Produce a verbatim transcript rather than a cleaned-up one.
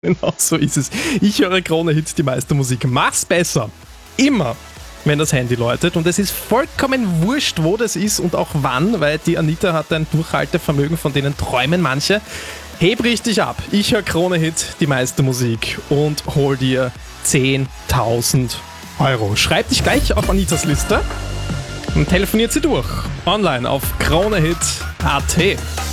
Genau so ist es. Ich höre Krone Hit, die meiste Musik. Mach's besser. Immer, wenn das Handy läutet. Und es ist vollkommen wurscht, wo das ist und auch wann, weil die Anita hat ein Durchhaltevermögen, von denen träumen manche. Heb richtig ab. Ich höre Krone Hit, die meiste Musik und hol dir zehntausend Euro. Schreib dich gleich auf Anitas Liste und telefoniert sie durch. Online auf kronehit punkt at.